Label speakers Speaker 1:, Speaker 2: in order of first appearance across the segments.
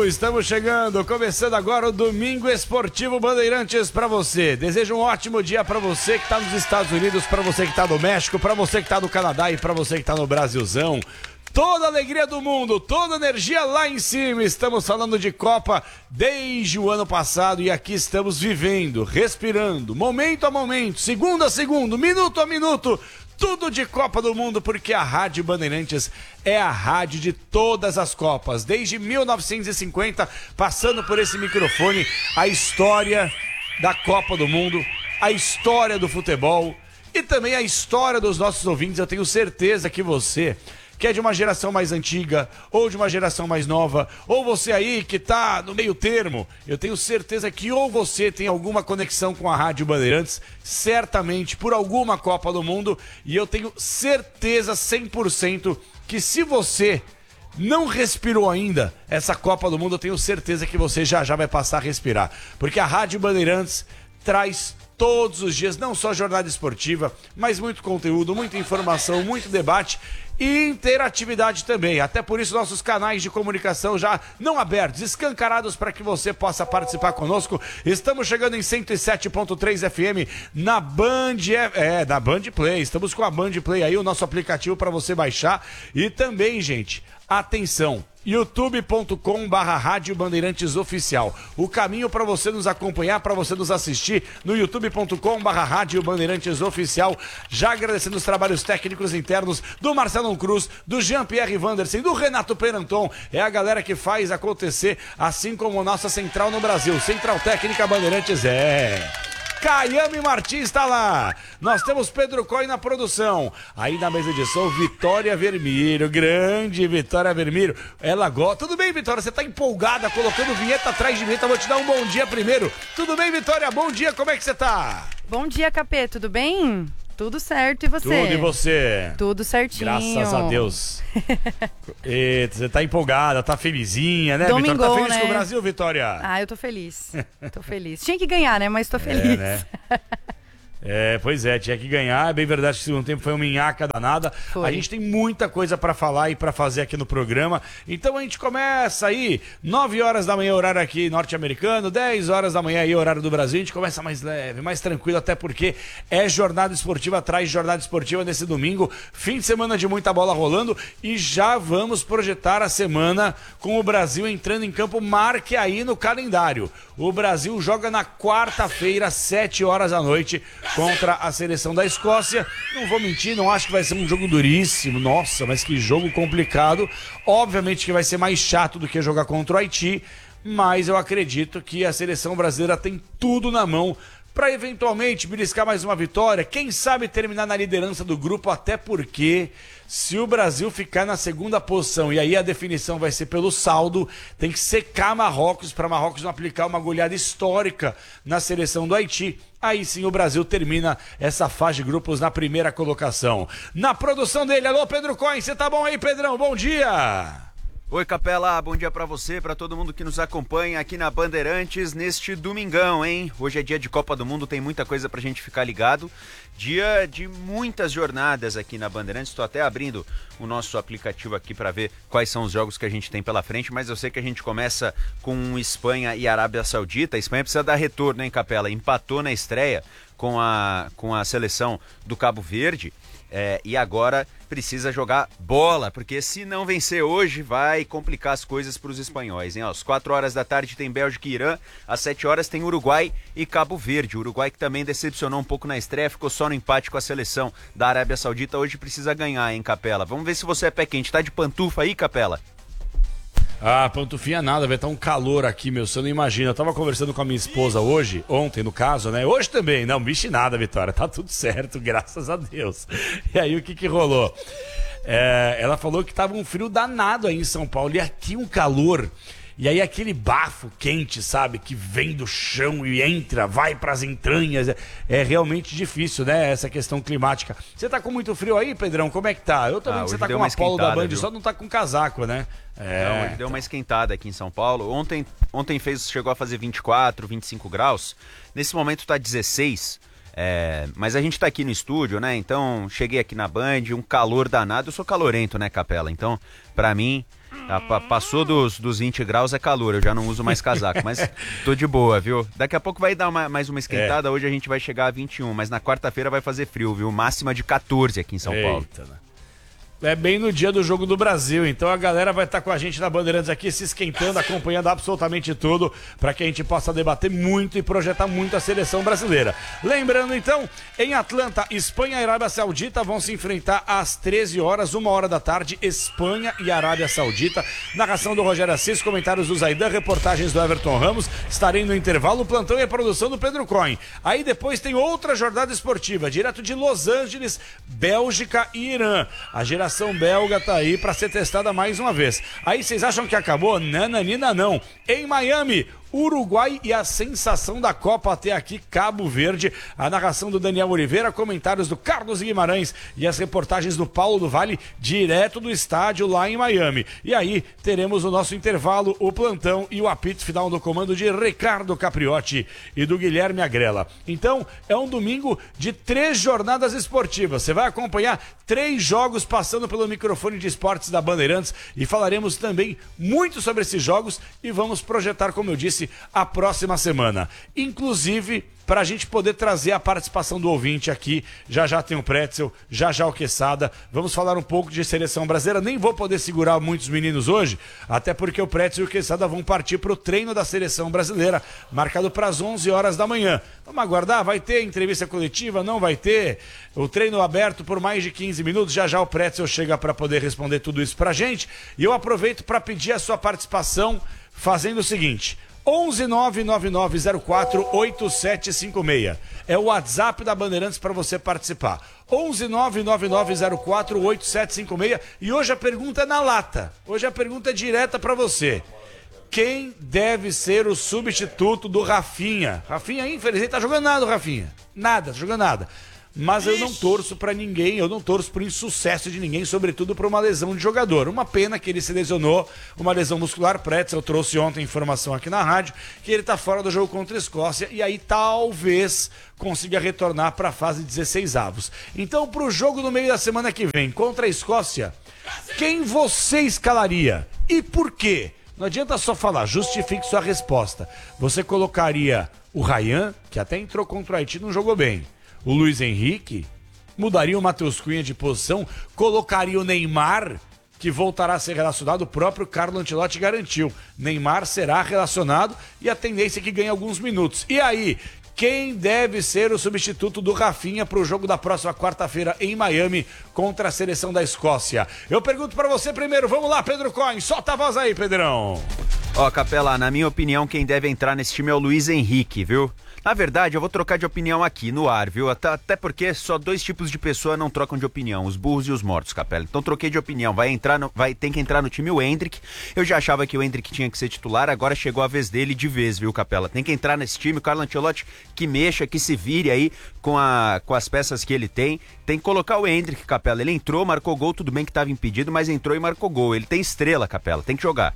Speaker 1: estamos chegando, começando agora o Domingo Esportivo Bandeirantes para você. Desejo um ótimo dia para você que está nos Estados Unidos, para você que está no México, para você que está no Canadá e para você que está no Brasilzão. Toda a alegria do mundo, toda a energia lá em cima. Estamos falando de Copa desde o ano passado e aqui estamos vivendo, respirando, momento a momento, segundo a segundo, minuto a minuto. Tudo de Copa do Mundo, porque a Rádio Bandeirantes é a rádio de todas as Copas. Desde 1950, passando por esse microfone, a história da Copa do Mundo, a história do futebol e também a história dos nossos ouvintes. Eu tenho certeza que você, que é de uma geração mais antiga, ou de uma geração mais nova, ou você aí que tá no meio termo, eu tenho certeza que ou você tem alguma conexão com a Rádio Bandeirantes, certamente por alguma Copa do Mundo, e eu tenho certeza 100% que se você não respirou ainda essa Copa do Mundo, eu tenho certeza que você já vai passar a respirar, porque a Rádio Bandeirantes traz todos os dias, não só jornada esportiva, mas muito conteúdo, muita informação, muito debate e interatividade também. Até por isso nossos canais de comunicação já não abertos, escancarados para que você possa participar conosco. Estamos chegando em 107.3 FM na Band, na Band Play. Estamos com a Band Play aí, o nosso aplicativo para você baixar. E também, gente, atenção, youtube.com/Rádio Bandeirantes Oficial. O caminho para você nos acompanhar, para você nos assistir no youtube.com/Rádio Bandeirantes Oficial. Já agradecendo os trabalhos técnicos internos do Marcelo Cruz, do Jean-Pierre Wandersen, do Renato Peranton. É a galera que faz acontecer, assim como nossa central no Brasil. Central Técnica Bandeirantes Caiame Martins está lá. Nós temos Pedro Coy na produção. Aí na mesa de som, Vitória Vermírio. Grande Vitória Vermírio. Ela gosta. Tudo bem, Vitória? Você tá empolgada, colocando vinheta atrás de vinheta. Vou te dar um bom dia primeiro. Tudo bem, Vitória? Bom dia, como é que você tá?
Speaker 2: Bom dia, Capê. Tudo bem? Tudo certo, e você?
Speaker 1: Tudo, e você?
Speaker 2: Tudo certinho.
Speaker 1: Graças a Deus. E você tá empolgada, tá felizinha, né,
Speaker 2: Domingão,
Speaker 1: Vitória? Tá feliz, né, com o
Speaker 2: né?
Speaker 1: Brasil, Vitória?
Speaker 2: Ah, eu tô feliz. Tô feliz. Tinha que ganhar, né? Mas tô feliz.
Speaker 1: Né? Pois é, tinha que ganhar. É bem verdade que o segundo tempo foi uma minhaca danada.
Speaker 2: Foi.
Speaker 1: A gente tem muita coisa pra falar e pra fazer aqui no programa. Então a gente começa aí, 9 horas da manhã, horário aqui norte-americano, 10 horas da manhã aí, horário do Brasil. A gente começa mais leve, mais tranquilo, até porque é jornada esportiva atrás de jornada esportiva nesse domingo. Fim de semana de muita bola rolando e já vamos projetar a semana com o Brasil entrando em campo. Marque aí no calendário. O Brasil joga na quarta-feira, 7 horas da noite, contra a seleção da Escócia. Não vou mentir, não acho que vai ser um jogo duríssimo. Nossa, mas que jogo complicado. Obviamente que vai ser mais chato do que jogar contra o Haiti, mas eu acredito que a seleção brasileira tem tudo na mão para eventualmente beliscar mais uma vitória, quem sabe terminar na liderança do grupo, até porque se o Brasil ficar na segunda posição, e aí a definição vai ser pelo saldo, tem que secar Marrocos, para Marrocos não aplicar uma goleada histórica na seleção do Haiti. Aí sim o Brasil termina essa fase de grupos na primeira colocação. Na produção dele, alô Pedro Coy, você tá bom aí, Pedrão? Bom dia!
Speaker 3: Oi, Capela, bom dia pra você, pra todo mundo que nos acompanha aqui na Bandeirantes neste domingão, hein? Hoje é dia de Copa do Mundo, tem muita coisa pra gente ficar ligado. Dia de muitas jornadas aqui na Bandeirantes, estou até abrindo o nosso aplicativo aqui pra ver quais são os jogos que a gente tem pela frente, mas eu sei que a gente começa com Espanha e Arábia Saudita. A Espanha precisa dar retorno, hein, Capela? Empatou na estreia com a seleção do Cabo Verde. E agora precisa jogar bola, porque se não vencer hoje vai complicar as coisas para os espanhóis, hein? Às 4 horas da tarde tem Bélgica e Irã, às 7 horas tem Uruguai e Cabo Verde. O Uruguai que também decepcionou um pouco na estreia, ficou só no empate com a seleção da Arábia Saudita, hoje precisa ganhar, hein, Capela? Vamos ver se você é pé quente, tá de pantufa aí, Capela?
Speaker 1: Ah, pantufinha nada, vai estar um calor aqui, meu, você não imagina. Eu tava conversando com a minha esposa hoje, ontem no caso, né? Hoje também, não, bicho nada, Vitória, tá tudo certo, graças a Deus. E aí o que rolou? Ela falou que tava um frio danado aí em São Paulo e aqui um calor. E aí aquele bafo quente, sabe, que vem do chão e entra, vai pras entranhas, é realmente difícil, né, essa questão climática. Você tá com muito frio aí, Pedrão? Como é que tá? Eu também, você tá com uma polo da Band, viu? Só não tá com casaco, né?
Speaker 3: Não, ele deu uma esquentada aqui em São Paulo. Ontem chegou a fazer 24, 25 graus. Nesse momento tá 16. Mas a gente tá aqui no estúdio, né? Então, cheguei aqui na Band, um calor danado. Eu sou calorento, né, Capela? Então, pra mim, Passou dos 20 graus é calor, eu já não uso mais casaco, mas tô de boa, viu? Daqui a pouco vai dar mais uma esquentada, hoje a gente vai chegar a 21, mas na quarta-feira vai fazer frio, viu? Máxima de 14 aqui em São Paulo.
Speaker 1: Né? É bem no dia do Jogo do Brasil, então a galera vai estar com a gente na Bandeirantes aqui se esquentando, acompanhando absolutamente tudo, para que a gente possa debater muito e projetar muito a seleção brasileira. Lembrando então, em Atlanta, Espanha e Arábia Saudita vão se enfrentar às 13 horas, 1 hora da tarde, Espanha e Arábia Saudita. Narração do Rogério Assis, comentários do Zaidan, reportagens do Everton Ramos, estarei no intervalo, o plantão e a produção do Pedro Cohen. Aí depois tem outra jornada esportiva, direto de Los Angeles, Bélgica e Irã. A geração belga tá aí para ser testada mais uma vez. Aí vocês acham que acabou? Nananina não. Em Miami, Uruguai e a sensação da Copa até aqui, Cabo Verde. A narração do Daniel Oliveira, comentários do Carlos Guimarães e as reportagens do Paulo do Vale, direto do estádio lá em Miami. E aí teremos o nosso intervalo, o plantão e o apito final do comando de Ricardo Capriotti e do Guilherme Agrela. Então, é um domingo de 3 jornadas esportivas. Você vai acompanhar 3 jogos passando pelo microfone de esportes da Bandeirantes e falaremos também muito sobre esses jogos e vamos projetar, como eu disse, a próxima semana. Inclusive, para a gente poder trazer a participação do ouvinte aqui, já tem o Pretzel, já o Quesada. Vamos falar um pouco de seleção brasileira. Nem vou poder segurar muitos meninos hoje, até porque o Pretzel e o Quesada vão partir para o treino da seleção brasileira, marcado para as 11 horas da manhã. Vamos aguardar, vai ter entrevista coletiva, não vai ter? O treino aberto por mais de 15 minutos, já o Pretzel chega para poder responder tudo isso para a gente. E eu aproveito para pedir a sua participação fazendo o seguinte: 11999048756. É o WhatsApp da Bandeirantes para você participar. 11999048756. E hoje a pergunta é na lata. Hoje a pergunta é direta para você. Quem deve ser o substituto do Rafinha? Rafinha, infelizmente, tá jogando nada, Rafinha. Nada, tá jogando nada. Mas eu não torço pra ninguém, eu não torço pro insucesso de ninguém, sobretudo por uma lesão de jogador. Uma pena que ele se lesionou, uma lesão muscular. Pretzel trouxe ontem informação aqui na rádio que ele tá fora do jogo contra a Escócia e aí talvez consiga retornar para a fase 16avos. Então, pro jogo no meio da semana que vem contra a Escócia, quem você escalaria e por quê? Não adianta só falar, justifique sua resposta. Você colocaria o Ryan, que até entrou contra o Haiti e não jogou bem. O Luiz Henrique, mudaria o Matheus Cunha de posição, colocaria o Neymar, que voltará a ser relacionado, o próprio Carlo Ancelotti garantiu. Neymar será relacionado e a tendência é que ganhe alguns minutos. E aí, quem deve ser o substituto do Rafinha para o jogo da próxima quarta-feira em Miami contra a seleção da Escócia? Eu pergunto para você primeiro, vamos lá, Pedro Cohen, solta a voz aí, Pedrão.
Speaker 3: Capela, na minha opinião, quem deve entrar nesse time é o Luiz Henrique, viu? Na verdade, eu vou trocar de opinião aqui, no ar, viu? Até porque só 2 tipos de pessoa não trocam de opinião, os burros e os mortos, Capela. Então troquei de opinião, tem que entrar no time o Endrick. Eu já achava que o Endrick tinha que ser titular, agora chegou a vez dele de vez, viu, Capela? Tem que entrar nesse time, o Carlo Ancelotti que mexa, que se vire aí com as peças que ele tem. Tem que colocar o Endrick, Capela. Ele entrou, marcou gol, tudo bem que estava impedido, mas entrou e marcou gol. Ele tem estrela, Capela, tem que jogar.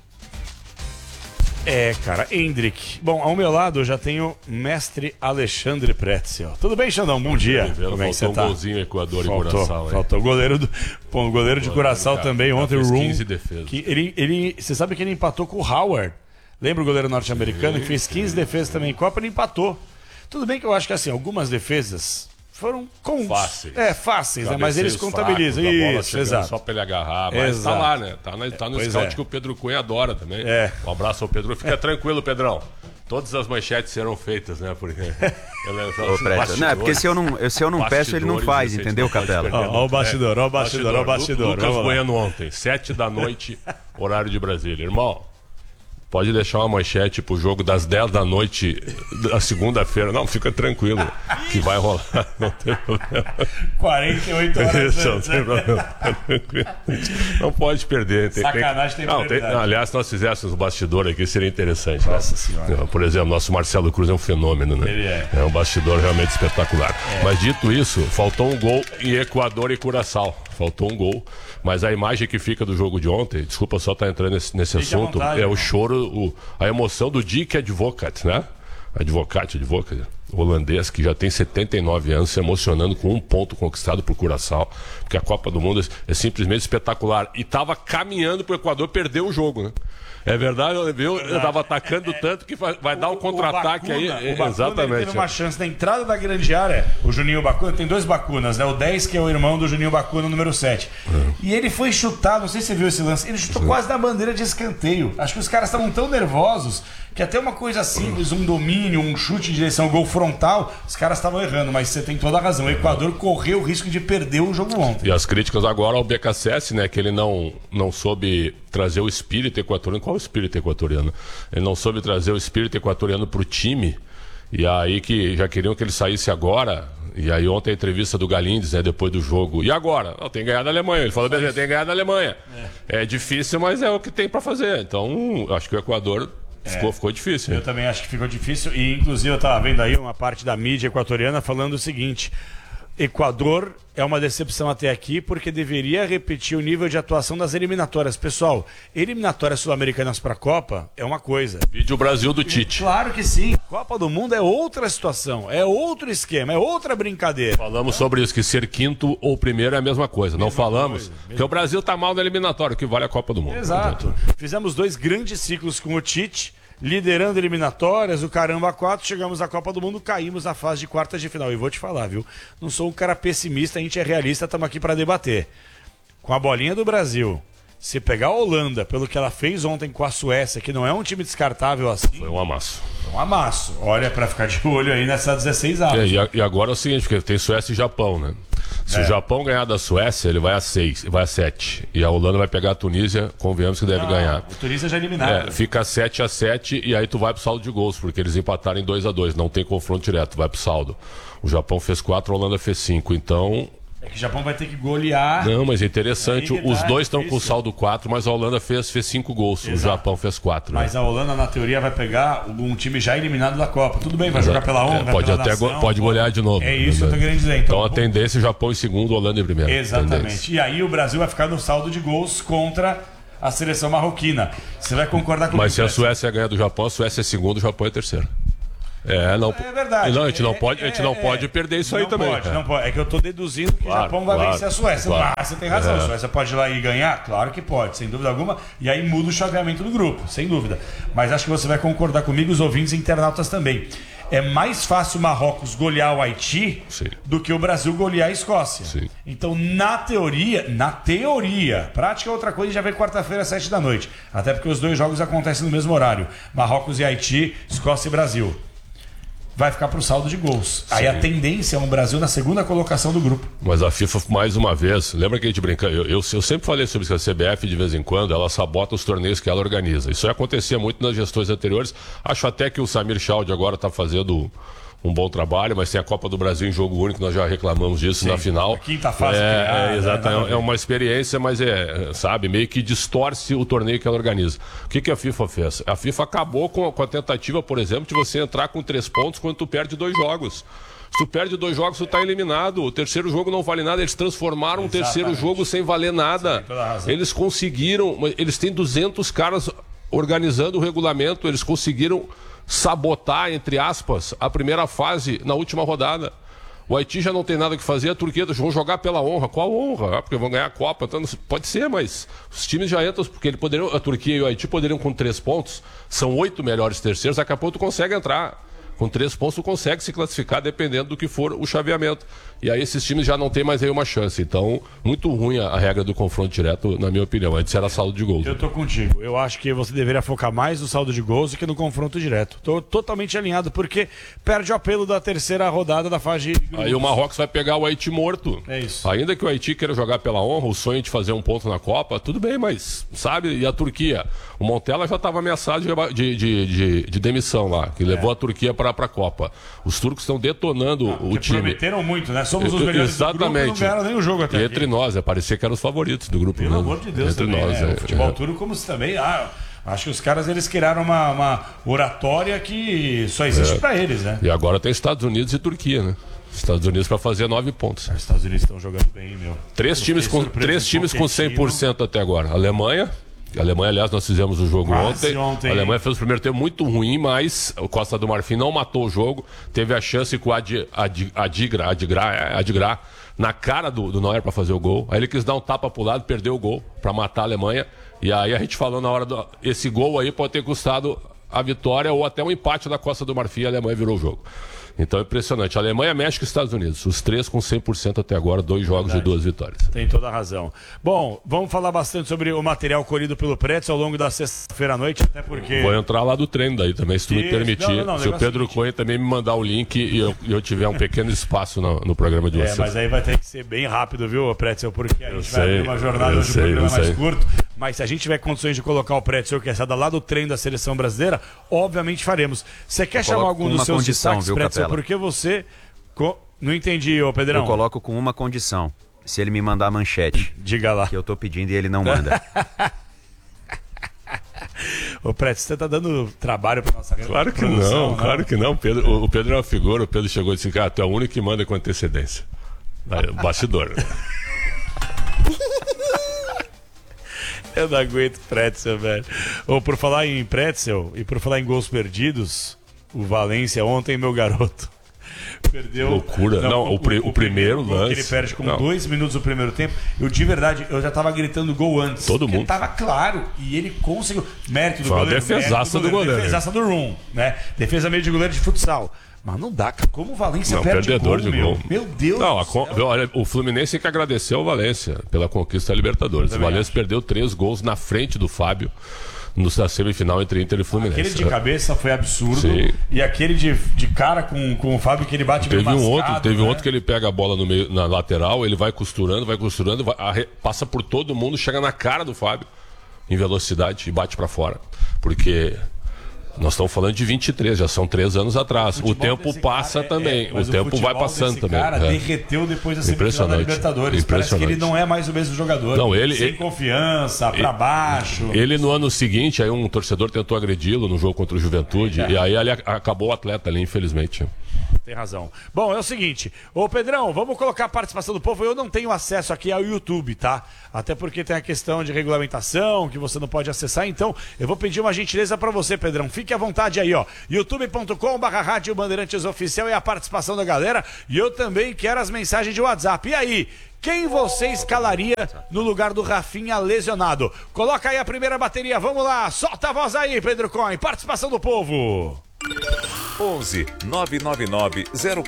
Speaker 1: Cara, Endrick. Bom, ao meu lado eu já tenho mestre Alexandre Pretzel. Tudo bem, Xandão? Bom dia.
Speaker 4: Como é que você tá? Faltou um golzinho Equador e Curaçao.
Speaker 1: Faltou o goleiro de Curaçao também ontem, o Room.
Speaker 4: 15 defesas.
Speaker 1: Você sabe que ele empatou com o Howard. Lembra o goleiro norte-americano que fez 15 defesas também em Copa? Ele empatou. Tudo bem que eu acho que assim, algumas defesas foram fáceis. Fáceis, né? Mas eles contabilizam. Isso, exato.
Speaker 4: Só pra ele agarrar, mas tá lá, né? Tá no scout que o Pedro Cunha adora também. Um abraço ao Pedro. Fica tranquilo, Pedrão. Todas as manchetes serão feitas, né? Porque
Speaker 3: porque se eu não peço, ele não faz, entendeu, Capela?
Speaker 1: Ó o bastidor.
Speaker 4: Lucas Bueno ontem, 7 da noite, horário de Brasília. Irmão, pode deixar uma manchete pro jogo das 10 da noite da segunda-feira. Não, fica tranquilo, que vai rolar. Não tem problema.
Speaker 1: 48 horas.
Speaker 4: Isso, não tem problema. Não pode perder.
Speaker 1: Sacanagem tem
Speaker 4: aliás, se nós fizéssemos um bastidor aqui, seria interessante.
Speaker 1: Nossa Senhora.
Speaker 4: Por exemplo, nosso Marcelo Cruz é um fenômeno, né?
Speaker 1: Ele
Speaker 4: é um bastidor realmente espetacular. Mas dito isso, faltou um gol em Equador e Curaçao. Faltou um gol. Mas a imagem que fica do jogo de ontem, desculpa só estar entrando nesse assunto, é o choro, a emoção do Dick Advocat, né? Advocat. holandês, que já tem 79 anos, se emocionando com um ponto conquistado por Curaçao, porque a Copa do Mundo é simplesmente espetacular. E estava caminhando para o Equador perder o jogo, né? É verdade, eu estava atacando tanto que vai dar um contra-ataque aí.
Speaker 1: O Bacuna,
Speaker 4: exatamente.
Speaker 1: Ele teve uma chance na entrada da grande área. O Juninho Bacuna, tem 2 Bacunas, né? O 10, que é o irmão do Juninho Bacuna, número 7. E ele foi chutar, não sei se você viu esse lance, ele chutou quase na bandeira de escanteio. Acho que os caras estavam tão nervosos que até uma coisa simples, um domínio, um chute em direção ao gol frontal, os caras estavam errando, mas você tem toda a razão. O Equador correu o risco de perder o jogo ontem.
Speaker 4: E as críticas agora ao BKSS, né? Que ele não soube trazer o espírito equatoriano. Qual é o espírito equatoriano? Ele não soube trazer o espírito equatoriano pro time. E aí que já queriam que ele saísse agora. E aí ontem a entrevista do Galindes, né, depois do jogo. E agora? Não, tem que ganhar da Alemanha. Ele falou, tem que ganhar da Alemanha. É difícil, mas é o que tem para fazer. Então, acho que o Equador ficou difícil.
Speaker 1: Eu também acho que ficou difícil. E inclusive eu estava vendo aí uma parte da mídia equatoriana falando o seguinte: Equador é uma decepção até aqui porque deveria repetir o nível de atuação das eliminatórias. Pessoal, eliminatórias sul-americanas para a Copa é uma coisa.
Speaker 4: Vídeo Brasil do Tite.
Speaker 1: Claro que sim. Copa do Mundo é outra situação, é outro esquema, é outra brincadeira.
Speaker 4: Falamos sobre isso, que ser quinto ou primeiro é a mesma coisa. Não falamos que o Brasil tá mal na eliminatória, que vale a Copa do Mundo.
Speaker 1: Exato. Fizemos 2 grandes ciclos com o Tite, liderando eliminatórias, o caramba 4, chegamos à Copa do Mundo, caímos na fase de quartas de final. E vou te falar, viu? Não sou um cara pessimista, a gente é realista, estamos aqui para debater. Com a bolinha do Brasil, se pegar a Holanda, pelo que ela fez ontem com a Suécia, que não é um time descartável assim...
Speaker 4: Foi um amasso.
Speaker 1: Um amasso. Olha, para ficar de olho aí nessa 16 avos.
Speaker 4: E agora é o seguinte, porque tem Suécia e Japão, né? Se o Japão ganhar da Suécia, ele vai a 6, vai a 7. E a Holanda vai pegar a Tunísia, convenhamos que deve ganhar.
Speaker 1: A Tunísia já eliminada.
Speaker 4: Fica 7-7 e aí tu vai pro saldo de gols, porque eles empataram em 2-2, não tem confronto direto, vai pro saldo. O Japão fez 4, a Holanda fez 5, então...
Speaker 1: É que o Japão vai ter que golear.
Speaker 4: Não, mas é interessante, os dois estão com saldo 4, mas a Holanda fez 5 gols, o Japão fez 4.
Speaker 1: Mas a Holanda, na teoria, vai pegar um time já eliminado da Copa. Tudo bem, vai jogar pela honra,
Speaker 4: pode golear de novo.
Speaker 1: É isso que eu tô querendo dizer.
Speaker 4: Então a tendência é o Japão em segundo, a Holanda em primeiro.
Speaker 1: Exatamente.
Speaker 4: Tendência.
Speaker 1: E aí o Brasil vai ficar no saldo de gols contra a seleção marroquina. Você vai concordar comigo?
Speaker 4: Mas se a Suécia ganhar do Japão, a Suécia é segundo, o Japão é terceiro.
Speaker 1: É verdade.
Speaker 4: Não, a gente não pode perder isso aí também.
Speaker 1: Não pode. É que eu tô deduzindo que o Japão vai vencer a Suécia. Você tem razão. A Suécia pode ir lá e ganhar? Claro que pode, sem dúvida alguma. E aí muda o chaveamento do grupo, sem dúvida. Mas acho que você vai concordar comigo, os ouvintes internautas também. É mais fácil o Marrocos golear o Haiti do que o Brasil golear a Escócia.
Speaker 4: Sim.
Speaker 1: Então, na teoria, prática é outra coisa, já vem quarta-feira às 7 da noite. Até porque os 2 jogos acontecem no mesmo horário. Marrocos e Haiti, Escócia e Brasil. Vai ficar pro saldo de gols. Aí a tendência é um Brasil na segunda colocação do grupo.
Speaker 4: Mas a FIFA, mais uma vez, lembra que a gente brinca? Eu sempre falei sobre isso, que a CBF, de vez em quando, ela sabota os torneios que ela organiza. Isso acontecia muito nas gestões anteriores. Acho até que o Samir Chaldi agora está fazendo um bom trabalho, mas tem a Copa do Brasil em jogo único, nós já reclamamos disso na final.
Speaker 1: A quinta fase.
Speaker 4: É uma experiência, mas meio que distorce o torneio que ela organiza. O que a FIFA fez? A FIFA acabou com a tentativa, por exemplo, de você entrar com 3 pontos quando tu perde 2 jogos. Se tu perde 2 jogos, tu tá eliminado. O terceiro jogo não vale nada. Eles transformaram o terceiro jogo sem valer nada. Eles conseguiram, eles têm 200 caras organizando o regulamento, eles conseguiram sabotar, entre aspas, a primeira fase na última rodada. O Haiti já não tem nada que fazer, a Turquia vão jogar pela honra. Qual honra? Porque vão ganhar a Copa. Então, pode ser, mas os times já entram, porque a Turquia e o Haiti poderiam com 3 pontos, são 8 melhores terceiros, daqui a pouco tu consegue entrar. Com 3 pontos tu consegue se classificar dependendo do que for o chaveamento. E aí esses times já não tem mais aí uma chance. Então, muito ruim a regra do confronto direto, na minha opinião. Antes era saldo de gols.
Speaker 1: Eu tô contigo. Eu acho que você deveria focar mais no saldo de gols do que no confronto direto. Tô totalmente alinhado, porque perde o apelo da terceira rodada da fase de grupos.
Speaker 4: Aí o Marrocos vai pegar o Haiti morto.
Speaker 1: É isso.
Speaker 4: Ainda que o Haiti queira jogar pela honra, o sonho de fazer um ponto na Copa, tudo bem, mas, sabe? E a Turquia? O Montella já estava ameaçado de demissão lá, que levou a Turquia para a Copa. Os turcos estão detonando o time.
Speaker 1: Prometeram muito, né? Somos os melhores do grupo, não ganharam nem o jogo até
Speaker 4: aqui. Entre nós, parecia que eram os favoritos do grupo.
Speaker 1: Pelo amor de Deus,
Speaker 4: entre
Speaker 1: também,
Speaker 4: nós.
Speaker 1: O futebol turco, como se também... acho que os caras, eles criaram uma oratória que só existe para eles, né?
Speaker 4: E agora tem Estados Unidos e Turquia, né? Estados Unidos para fazer 9 pontos.
Speaker 1: Os Estados Unidos estão jogando bem, meu.
Speaker 4: 3 times com 100% até agora. Alemanha, A Alemanha, aliás, nós fizemos o jogo
Speaker 1: Quase
Speaker 4: ontem. A Alemanha fez o primeiro tempo muito ruim, mas o Costa do Marfim não matou o jogo. Teve a chance com o Adigra na cara do Neuer para fazer o gol. Aí ele quis dar um tapa pro lado, perdeu o gol para matar a Alemanha. E aí a gente falou na hora esse gol aí pode ter custado a vitória ou até um empate da Costa do Marfim. A Alemanha virou o jogo. Então é impressionante. Alemanha, México e Estados Unidos. Os três com 100% até agora, 2 jogos e 2 vitórias.
Speaker 1: Tem toda a razão. Bom, vamos falar bastante sobre o material colhido pelo Pretzel ao longo da sexta-feira à noite, até porque...
Speaker 4: Vou entrar lá do treino daí também, se tu me permitir. Se o Pedro Cunha também me mandar o link e eu tiver um pequeno espaço no programa de vocês.
Speaker 1: Mas aí vai ter que ser bem rápido, viu, Pretzel? Porque a gente vai abrir uma jornada de programa mais curto. Mas se a gente tiver condições de colocar o Pretzel, que é essa lá do treino da Seleção Brasileira, obviamente faremos. Você quer chamar algum dos seus destaques, viu, Pretzel?
Speaker 3: Capela?
Speaker 1: Porque você... Não entendi, ô Pedrão.
Speaker 3: Eu coloco com uma condição. Se ele me mandar a manchete.
Speaker 1: Diga lá.
Speaker 3: Que eu tô pedindo e ele não manda.
Speaker 1: Ô Pretzel, você tá dando trabalho pra nossa
Speaker 4: Claro que
Speaker 1: produção,
Speaker 4: não, claro que não. O Pedro é uma figura, o Pedro chegou e disse, cara, tu é o único que manda com antecedência. Aí, bastidor.
Speaker 1: Eu não aguento Pretzel, velho. Ou por falar em Pretzel e por falar em gols perdidos, o Valência ontem, meu garoto, perdeu...
Speaker 4: Loucura. Não, o primeiro lance...
Speaker 1: Ele perde com 2 minutos do primeiro tempo. Eu, de verdade, eu já tava gritando gol antes.
Speaker 4: Todo mundo.
Speaker 1: Tava claro. E ele conseguiu. Mérito do
Speaker 4: Foi uma
Speaker 1: goleiro.
Speaker 4: defesaça do goleiro.
Speaker 1: Defesaça do Rum, né? Defesa meio de goleiro de futsal. Mas não dá, cara. Como o Valência perde
Speaker 4: perdedor
Speaker 1: gol,
Speaker 4: de gol.
Speaker 1: Meu Deus
Speaker 4: não,
Speaker 1: do céu.
Speaker 4: olha, o Fluminense tem que agradecer ao Valência pela conquista da Libertadores. O Valência perdeu 3 gols na frente do Fábio na semifinal entre Inter e Fluminense.
Speaker 1: Aquele de cabeça foi absurdo.
Speaker 4: Sim.
Speaker 1: E aquele de cara com o Fábio que ele bate meio mascado,
Speaker 4: Teve um outro que ele pega a bola no meio, na lateral, ele vai costurando, passa por todo mundo, chega na cara do Fábio em velocidade e bate pra fora. Porque nós estamos falando de 23, já são 3 anos atrás. O tempo passa também. O tempo vai passando também.
Speaker 1: O cara derreteu depois da semifinal da Libertadores. Parece que ele não é mais o mesmo jogador.
Speaker 4: Não,
Speaker 1: sem confiança, pra baixo.
Speaker 4: Ele no ano seguinte, aí um torcedor tentou agredi-lo no jogo contra o Juventude. E aí ele acabou o atleta ali, infelizmente.
Speaker 1: Tem razão. Bom, é o seguinte, ô Pedrão, vamos colocar a participação do povo. Eu não tenho acesso aqui ao YouTube, tá? Até porque tem a questão de regulamentação, que você não pode acessar. Então, eu vou pedir uma gentileza pra você, Pedrão. Fique à vontade aí, ó. youtube.com/Rádio Bandeirantes Oficial é a participação da galera. E eu também quero as mensagens de WhatsApp. E aí? Quem você escalaria no lugar do Rafinha lesionado? Coloca aí a primeira bateria, vamos lá. Solta a voz aí, Pedro Coin. Participação do povo.
Speaker 5: 11 999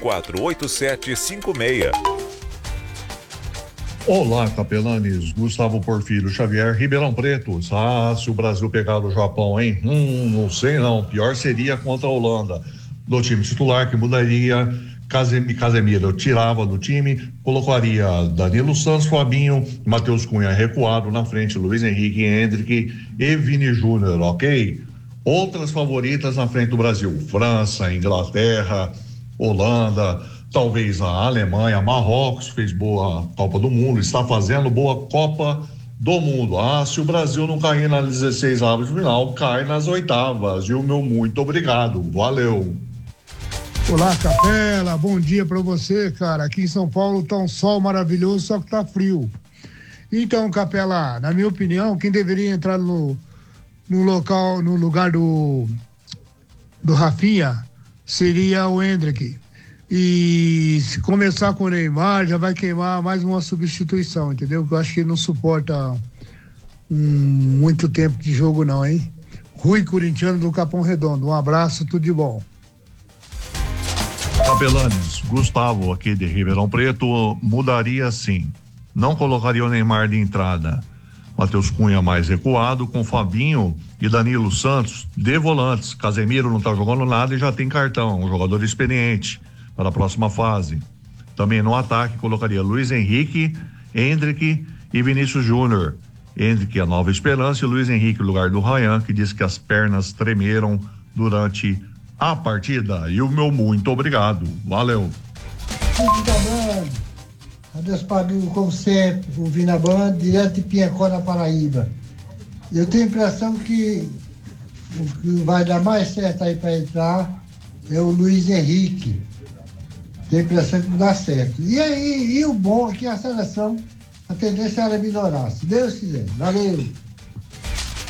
Speaker 5: 048756.
Speaker 6: Olá, capelanes. Gustavo Porfírio Xavier, Ribeirão Preto. Ah, se o Brasil pegar o Japão, hein? Não sei não. Pior seria contra a Holanda. Do time titular, que mudaria Casemiro. Eu tirava do time, colocaria Danilo Santos, Fabinho, Matheus Cunha recuado na frente, Luiz Henrique, Hendrick e Vini Júnior, ok? Outras favoritas na frente do Brasil: França, Inglaterra, Holanda, talvez a Alemanha, Marrocos fez boa Copa do Mundo, está fazendo boa Copa do Mundo. Ah, se o Brasil não cair nas 16 avos de final, cai nas 8ª. E o meu muito obrigado. Valeu.
Speaker 7: Olá, Capela, bom dia pra você, cara. Aqui em São Paulo tá um sol maravilhoso, só que tá frio. Então, Capela, na minha opinião, quem deveria entrar no lugar do Rafinha seria o Hendrick. E se começar com o Neymar, já vai queimar mais uma substituição, entendeu? Eu acho que ele não suporta muito tempo de jogo não, hein? Rui Corintiano do Capão Redondo. Um abraço, tudo de bom.
Speaker 6: Capelanes, Gustavo aqui de Ribeirão Preto, mudaria sim. Não colocaria o Neymar de entrada. Matheus Cunha mais recuado, com Fabinho e Danilo Santos de volantes. Casemiro não está jogando nada e já tem cartão, um jogador experiente para a próxima fase. Também no ataque colocaria Luiz Henrique, Hendrick e Vinícius Júnior. Hendrick a nova esperança e Luiz Henrique no lugar do Ryan, que disse que as pernas tremeram durante a partida. E o meu muito obrigado. Valeu.
Speaker 8: Adeus Padu, como sempre, ouvindo a banda, direto de Piancó, na Paraíba. Eu tenho a impressão que o que vai dar mais certo aí para entrar é o Luiz Henrique. Tenho a impressão que não dá certo. E o bom é que a seleção, a tendência era melhorar, se Deus quiser. Valeu.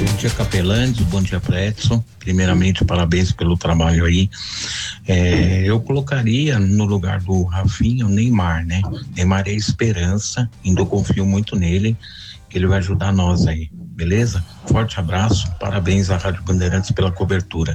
Speaker 9: Bom dia, Capelães, bom dia, Edson. Primeiramente, parabéns pelo trabalho aí. Eu colocaria no lugar do Rafinha o Neymar, né? Neymar é esperança, ainda eu confio muito nele, que ele vai ajudar nós aí, beleza? Forte abraço, parabéns à Rádio Bandeirantes pela cobertura.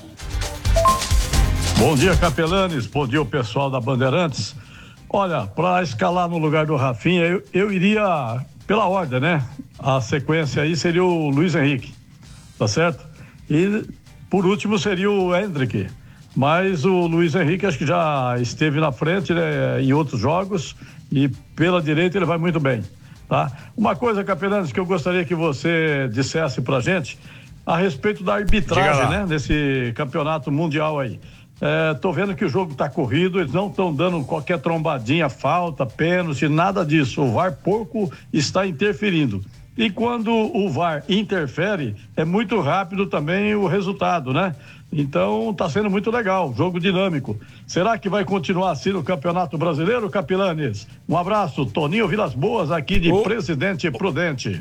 Speaker 10: Bom dia, Capelanes, bom dia o pessoal da Bandeirantes. Olha, para escalar no lugar do Rafinha, eu iria pela ordem, né? A sequência aí seria o Luiz Henrique, tá certo? E por último seria o Endrick, mas o Luiz Henrique acho que já esteve na frente, né, em outros jogos, e pela direita ele vai muito bem, tá? Uma coisa, Capelanes, que eu gostaria que você dissesse pra gente a respeito da arbitragem, né, nesse campeonato mundial aí. Tô vendo que o jogo tá corrido, eles não estão dando qualquer trombadinha, falta, pênalti, nada disso. O VAR pouco está interferindo. E quando o VAR interfere, é muito rápido também o resultado, né? Então tá sendo muito legal, jogo dinâmico. Será que vai continuar assim no Campeonato Brasileiro, Capilanes? Um abraço, Toninho Vilas Boas aqui de Presidente Prudente.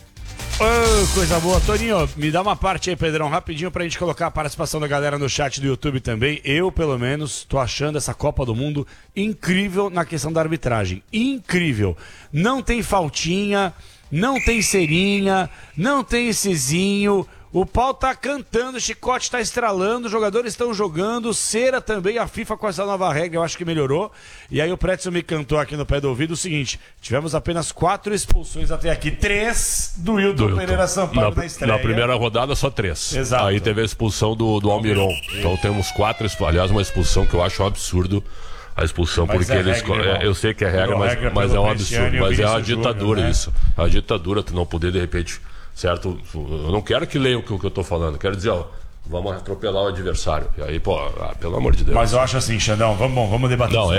Speaker 1: Coisa boa. Toninho, me dá uma parte aí, Pedrão, rapidinho pra gente colocar a participação da galera no chat do YouTube também. Eu, pelo menos, tô achando essa Copa do Mundo incrível na questão da arbitragem. Incrível. Não tem faltinha, não tem cerinha, não tem cezinho. O pau tá cantando, o chicote tá estralando, os jogadores estão jogando, cera também, a FIFA com essa nova regra eu acho que melhorou. E aí o Pretzel me cantou aqui no pé do ouvido o seguinte: tivemos apenas 4 expulsões até aqui, 3 do Hilton Pereira Sampaio na estreia.
Speaker 4: Na primeira rodada só 3.
Speaker 1: Exato.
Speaker 4: Aí teve a expulsão do Almiron. Então temos 4, aliás, uma expulsão que eu acho um absurdo. A expulsão, mas porque eles. Eu sei que é regra, mas é um absurdo. Mas é uma ditadura, né? Isso. A ditadura, tu não poder, de repente. Certo? Eu não quero que leiam o que eu tô falando. Quero dizer, ó, vamos atropelar o adversário. E aí, pô, pelo amor de Deus.
Speaker 1: Mas eu acho assim, Xandão, vamos debater.
Speaker 4: Não,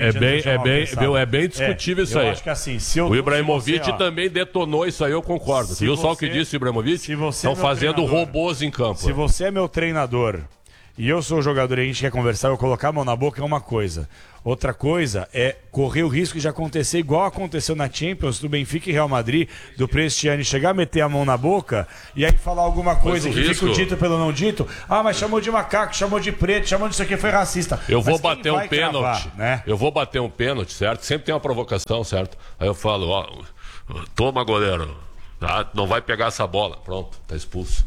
Speaker 4: é bem discutível isso aí.
Speaker 1: Eu acho que assim,
Speaker 4: o Ibrahimovic também detonou isso aí, eu concordo. Viu só o que disse o Ibrahimovic? Estão fazendo robôs em campo.
Speaker 1: Se você é meu treinador e eu sou o jogador e a gente quer conversar, eu colocar a mão na boca é uma coisa. Outra coisa é correr o risco de acontecer igual aconteceu na Champions, do Benfica e Real Madrid, do Prestiani chegar a meter a mão na boca e aí falar alguma coisa que fica o dito pelo não dito. Ah, mas chamou de macaco, chamou de preto, chamou disso aqui, foi racista.
Speaker 4: Eu vou bater um pênalti, né? Eu vou bater um pênalti, certo? Sempre tem uma provocação, certo? Aí eu falo, ó, toma, goleiro, não vai pegar essa bola. Pronto, tá expulso.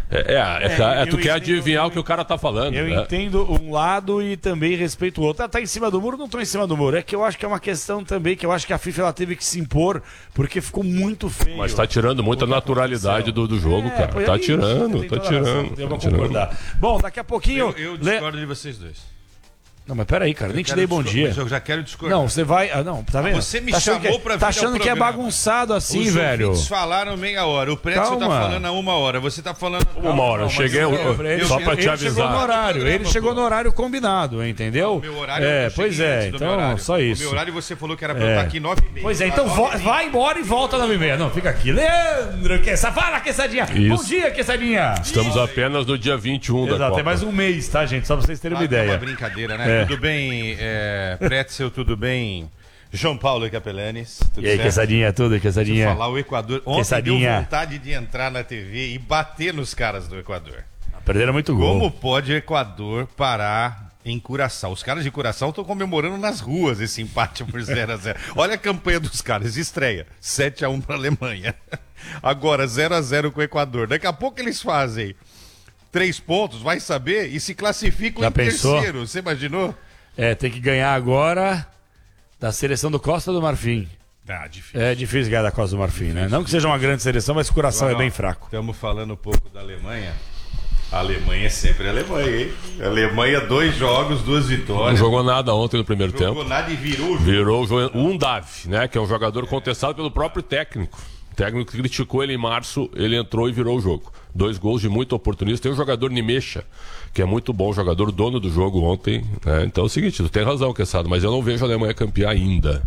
Speaker 4: Tu quer adivinhar o que o cara tá falando.
Speaker 1: Eu entendo um lado e também respeito o outro. Tá em cima do muro? Não tô em cima do muro. É que eu acho que é uma questão também que eu acho que a FIFA ela teve que se impor porque ficou muito feio.
Speaker 4: Mas tá tirando muita naturalidade do jogo, cara. Tá tirando.
Speaker 1: Eu vou concordar. Bom, daqui a pouquinho...
Speaker 11: Eu discordo de vocês dois.
Speaker 1: Não, mas peraí, cara, nem te dei bom dia.
Speaker 11: Mas eu já quero discordar.
Speaker 1: Não, você vai... não, tá vendo?
Speaker 11: Você me chamou pra vir
Speaker 1: Tá achando que é bagunçado assim, velho?
Speaker 11: Os falaram meia hora, o Pretzel tá falando a 1 hora, você tá falando...
Speaker 4: 1 hora, eu cheguei só pra te avisar.
Speaker 1: Ele chegou no horário combinado, entendeu?
Speaker 11: O meu horário
Speaker 1: pois é, então só isso.
Speaker 11: O meu horário você falou que era pra eu estar aqui 9h30.
Speaker 1: Pois é, então vai embora e volta 9h30. Não, fica aqui. Leandro, fala, Quesadinha. Bom dia, Quesadinha.
Speaker 4: Estamos apenas no dia 21 da Copa.
Speaker 1: Exato, tem mais um mês, tá, gente? Só pra vocês terem uma ideia.
Speaker 11: É uma brincadeira, né? Tudo bem... Pretzel, tudo bem? João Paulo e Capelanes, tudo
Speaker 1: e aí, certo? Quesadinha, tudo, Quesadinha.
Speaker 11: Deixa eu falar, o Equador ontem deu vontade de entrar na TV e bater nos caras do Equador.
Speaker 1: Perderam muito gol.
Speaker 11: Como pode o Equador parar em Curaçao? Os caras de Curaçao estão comemorando nas ruas esse empate por 0-0. Olha a campanha dos caras, estreia 7-1 para a Alemanha. Agora 0-0 com o Equador. Daqui a pouco eles fazem 3 pontos, vai saber, e se classificam em terceiro. Você imaginou?
Speaker 1: Tem que ganhar agora da seleção do Costa do Marfim.
Speaker 11: Difícil.
Speaker 1: É difícil ganhar da Costa do Marfim, né? Não que seja uma grande seleção, mas o coração é bem fraco.
Speaker 11: Estamos falando um pouco da Alemanha. A Alemanha é sempre a Alemanha, hein? A Alemanha, 2 jogos, 2 vitórias.
Speaker 4: Não jogou nada ontem no primeiro tempo.
Speaker 11: Jogou nada e virou o jogo.
Speaker 4: Virou o jogo. Um Davi, né? Que é um jogador contestado pelo próprio técnico. O técnico criticou ele em março, ele entrou e virou o jogo. 2 gols de muito oportunista. Tem o jogador Nimecha, que é muito bom jogador, dono do jogo ontem, né? Então é o seguinte, tu tem razão, Quesada, mas eu não vejo a Alemanha campeã ainda.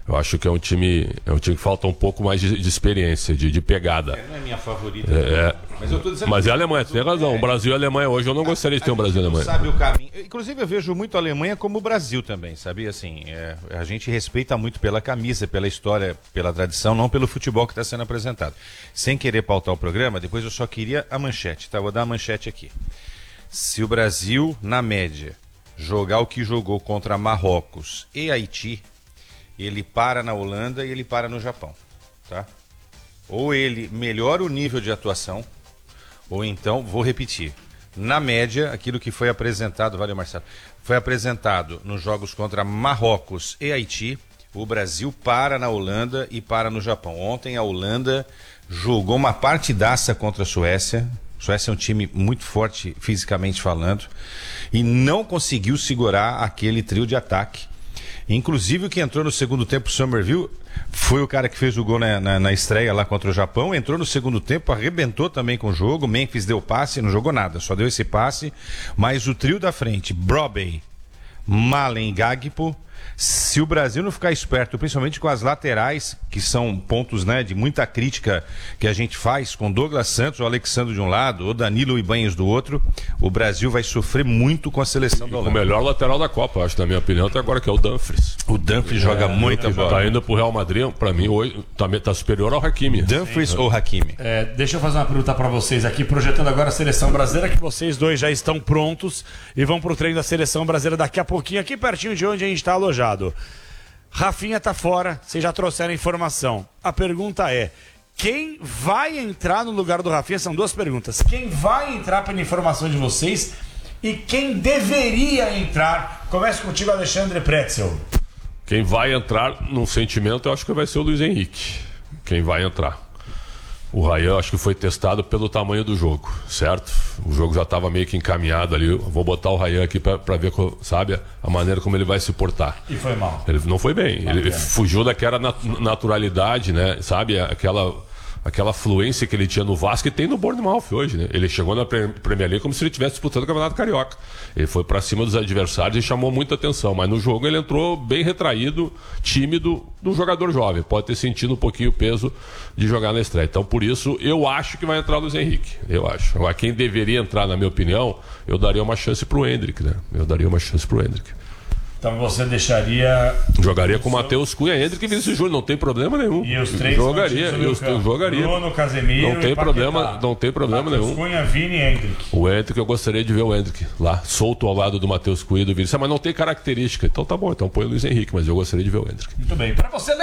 Speaker 4: Eu acho que é um time que falta um pouco mais de experiência, de pegada.
Speaker 11: Não é minha favorita.
Speaker 4: Mas eu tô dizendo. Mas é a Alemanha, você tem razão. O Brasil e a Alemanha hoje eu não gostaria de ter um Brasil e a Alemanha.
Speaker 11: Sabe o caminho. Inclusive eu vejo muito a Alemanha como o Brasil também, sabia? Assim, a gente respeita muito pela camisa, pela história, pela tradição, não pelo futebol que está sendo apresentado. Sem querer pautar o programa, depois eu só queria a manchete, tá? Vou dar a manchete aqui. Se o Brasil, na média, jogar o que jogou contra Marrocos e Haiti, ele para na Holanda e ele para no Japão, tá? Ou ele melhora o nível de atuação, ou então, vou repetir, na média, aquilo que foi apresentado, valeu Marcelo, foi apresentado nos jogos contra Marrocos e Haiti, o Brasil para na Holanda e para no Japão. Ontem a Holanda jogou uma partidaça contra a Suécia. A Suécia é um time muito forte fisicamente falando e não conseguiu segurar aquele trio de ataque. Inclusive o que entrou no segundo tempo, Somerville, foi o cara que fez o gol na estreia lá contra o Japão, entrou no segundo tempo, arrebentou também com o jogo, Memphis deu passe, não jogou nada, só deu esse passe, mas o trio da frente, Brobbey, Malen e Gagpo, se o Brasil não ficar esperto, principalmente com as laterais, que são pontos, né, de muita crítica que a gente faz, com Douglas Santos, o Alexandre de um lado, o Danilo Ibanez do outro, o Brasil vai sofrer muito com a seleção da Holanda.
Speaker 4: O melhor lateral da Copa, acho, na minha opinião, até agora, que é o Dumfries.
Speaker 11: O Dumfries joga muita bola.
Speaker 4: Tá indo pro Real Madrid, pra mim, hoje tá superior ao Hakimi.
Speaker 11: Dumfries ou Hakimi?
Speaker 1: Deixa eu fazer uma pergunta pra vocês aqui, projetando agora a seleção brasileira, que vocês dois já estão prontos e vão pro treino da seleção brasileira daqui a pouquinho, aqui pertinho de onde a gente tá alojado. Rafinha tá fora, vocês já trouxeram a informação. A pergunta é: quem vai entrar no lugar do Rafinha? São duas perguntas. Quem vai entrar pela informação de vocês e quem deveria entrar? Começa contigo, Alexandre Pretzel.
Speaker 4: Quem vai entrar, num sentimento, eu acho que vai ser o Luiz Henrique. Quem vai entrar. O Ryan, acho que foi testado pelo tamanho do jogo, certo? O jogo já estava meio que encaminhado ali. Eu vou botar o Ryan aqui para ver, sabe, a maneira como ele vai se portar.
Speaker 1: E foi mal.
Speaker 4: Ele não foi bem. Ele fugiu daquela naturalidade, né? Sabe, aquela fluência que ele tinha no Vasco e tem no Bournemouth hoje, né? Ele chegou na Premier League como se ele estivesse disputando o Campeonato Carioca. Ele foi para cima dos adversários e chamou muita atenção, mas no jogo ele entrou bem retraído, tímido, de um jogador jovem. Pode ter sentido um pouquinho o peso de jogar na estreia. Então, por isso, eu acho que vai entrar o Luiz Henrique. Eu acho. Agora, quem deveria entrar, na minha opinião, eu daria uma chance pro Endrick, né?
Speaker 1: Então você deixaria...
Speaker 4: Jogaria com o Matheus Cunha, Endrick e Vinícius Júnior, não tem problema nenhum.
Speaker 1: E os três
Speaker 4: jogaria.
Speaker 1: Bruno, Casemiro,
Speaker 4: não tem problema
Speaker 1: Matheus
Speaker 4: nenhum.
Speaker 1: Cunha, Vini e Endrick.
Speaker 4: O Endrick, eu gostaria de ver o Endrick lá, solto ao lado do Matheus Cunha e do Vinícius, mas não tem característica. Então tá bom, então põe o Luiz Henrique, mas eu gostaria de ver o Endrick.
Speaker 1: Muito bem. Para você